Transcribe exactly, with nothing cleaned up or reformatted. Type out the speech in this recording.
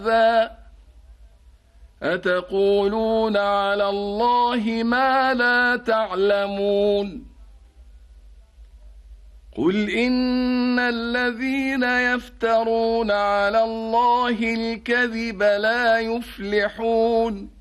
أتقولون على الله ما لا تعلمون قل إن الذين يفترون على الله الكذب لا يفلحون